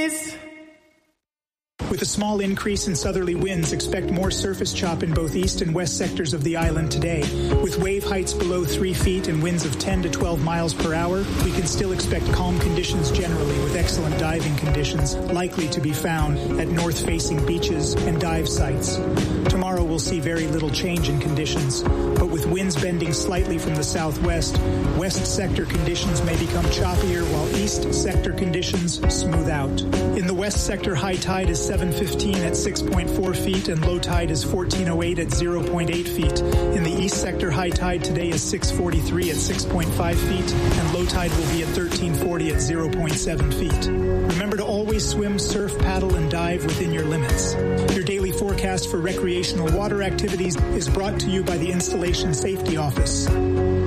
With a small increase in southerly winds, expect more surface chop in both east and west sectors of the island today. With wave heights below 3 feet and winds of 10 to 12 miles per hour, we can still expect calm conditions generally, with excellent diving conditions likely to be found at north-facing beaches and dive sites. Tomorrow we'll see very little change in conditions, but with winds bending slightly from the southwest, west sector conditions may become choppier while east sector conditions smooth out. In the west sector, high tide is 7:15 at 6.4 feet and low tide is 14:08 at 0.8 feet. In the east sector, high tide today is 6:43 at 6.5 feet and low tide will be at 13:40 at 0.7 feet. Remember to always swim, surf, paddle, and dive within your limits. Your daily forecast for recreational water activities is brought to you by the Installation Safety Office.